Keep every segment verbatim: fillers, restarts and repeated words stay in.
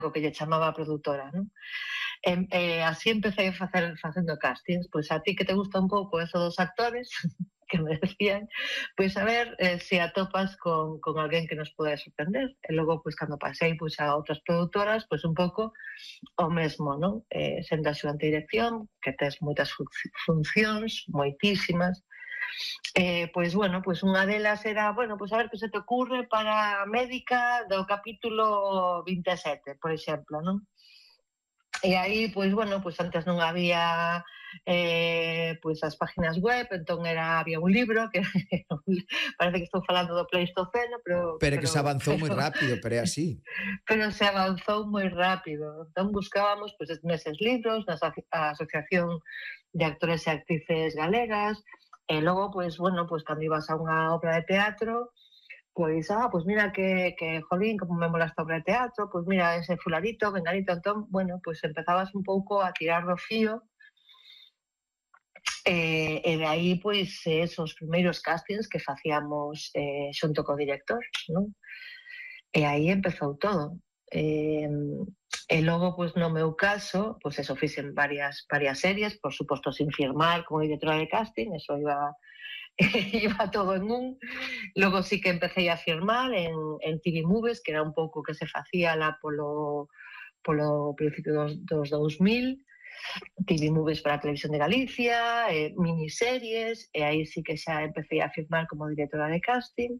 o que lle chamaba a produtora, non? E, e así empecé a facer facendo castings. Pois a ti que te gusta un pouco eso dos actores, que me decían, pois a ver eh, se atopas con, con alguén que nos pode sorprender. E logo, pois, cando pasei pois, a outras produtoras, pois un pouco o mesmo, non? Eh, sendo axudante de dirección, que tes moitas funcións, moitísimas, eh, pois, bueno, pois unha delas era, bueno, pois a ver que se te ocurre para a médica do capítulo vinte e sete, por exemplo, non? E aí, pois, bueno, pois antes non había eh, pois as páginas web, entón era, había un libro que parece que estou falando do Pleistoceno, pero... Pero que se avanzou moi rápido, pero é así. Pero se avanzou moi rápido. Entón buscábamos pois, neses libros, na Asociación de Actores e Actrices Galegas, e logo, pois, bueno, pois cando ibas a unha obra de teatro, pois, ah, pois mira que, que jolín, como me mola esta obra de teatro, pois mira ese fulanito, venganito, entón, bueno, pois empezabas un pouco a tirar do fío, e, e de aí, pois, esos primeiros castings que facíamos eh, xunto co director, non? E aí empezou todo. E, e logo, pois, no meu caso, pois eso, fixen varias, varias series, por suposto, sin firmar como directora de casting, eso iba... iba todo en un. Logo sí que empecé a firmar en, en T V Movies, que era un pouco que se facía lá polo, polo principio dos, dos dous mil, T V Movies para a Televisión de Galicia, eh, miniseries, e aí sí que xa empecé a firmar como directora de casting.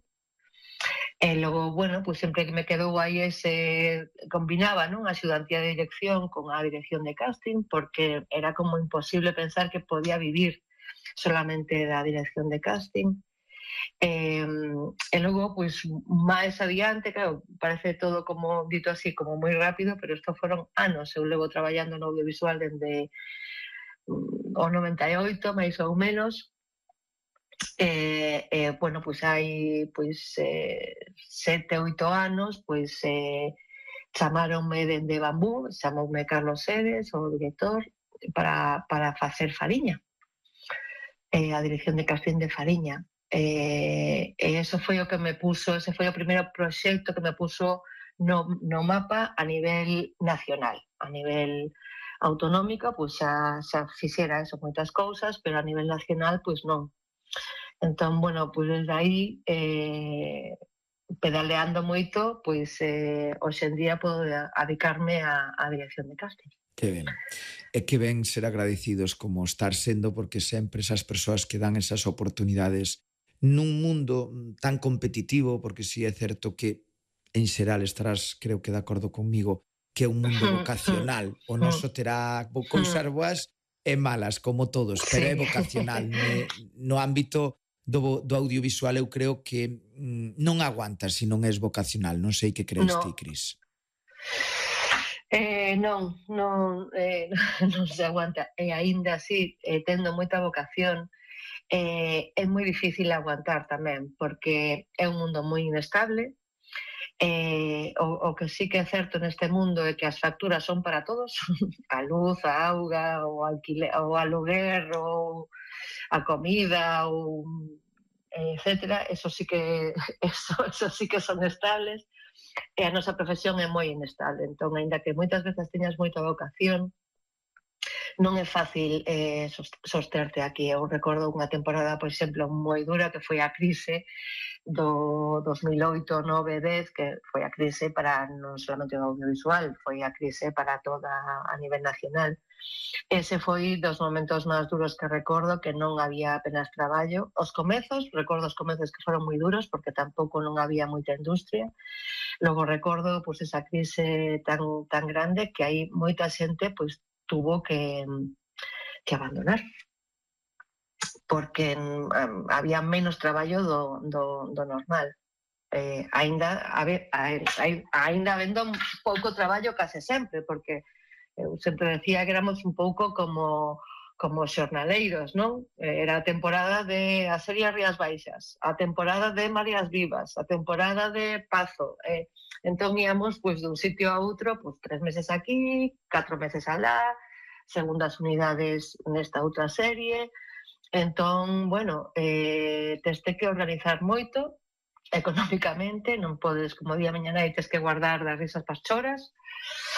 E logo, bueno, pues sempre que me quedou aí ese, combinaba, non, a axudantía de dirección con a dirección de casting, porque era como imposible pensar que podía vivir solamente da dirección de casting. E, e logo, pois, máis adiante, claro, parece todo como, dito así, como moi rápido, pero isto foron anos. Eu levo traballando no audiovisual dende o noventa e oito, máis ou menos. E, e bueno, pois hai pois eh, sete, oito anos, pois eh, chamaronme dende Bambú, chamoume Carlos Sedes, o director, para, para facer Fariña. Eh, a dirección de casting de Fariña. E, e eso foi o que me puso, ese foi o primeiro proxecto que me puso no, no mapa a nivel nacional, a nivel autonómico, pois xa, xa fixera eso, moitas cousas, pero a nivel nacional, pois non. Entón, bueno, pois desde aí, eh, pedaleando moito, pois eh, hoxe en día podo dedicarme a, a dirección de casting. Que ben. E que ben ser agradecidos como estar sendo, porque sempre esas persoas que dan esas oportunidades nun mundo tan competitivo, porque si é certo que en xeral estarás, creo que de acordo conmigo, que é un mundo vocacional. O noso terá cousas boas e malas, como todos, pero é vocacional. No ámbito do, do audiovisual eu creo que non aguantas se non és vocacional. Non sei que crees ti, Cris. Eh, non, non, eh, non se aguanta. E aínda así, eh, tendo moita vocación, eh, é moi difícil aguantar tamén, porque é un mundo moi inestable. Eh, o, o que sí que é certo neste mundo é que as facturas son para todos, a luz, a auga, o, alquiler, o aluguer, ou a comida, ou etcétera. Eso sí que, eso, eso sí que son estables. E a nosa profesión é moi inestable, entón, aínda que moitas veces teñas moita vocación, non é fácil eh, sosterte aquí. Eu recordo unha temporada, por exemplo, moi dura, que foi a crise do dos mil oito, nove, dez, que foi a crise para non solamente o audiovisual, foi a crise para toda a nivel nacional. Ese foi dos momentos máis duros que recordo, que non había apenas traballo. Os comezos, recordo os comezos que foron moi duros, porque tampouco non había moita industria. Logo recordo pois, esa crise tan, tan grande que hai moita xente pois, tuvo que, que abandonar, porque um, había menos traballo do, do, do normal. Eh, ainda, ainda habendo pouco traballo case sempre, porque eu sempre decía que éramos un pouco como, como xornaleiros, non? Era a temporada de a serie Rías Baixas, a temporada de Marías Vivas, a temporada de Pazo. Eh, entón íamos pues, dun sitio a outro, pues, tres meses aquí, catro meses alá, segundas unidades nesta outra serie. Entón, bueno, eh, teste que organizar moito económicamente, non podes, como día mañana, tes que guardar das risas pas choras.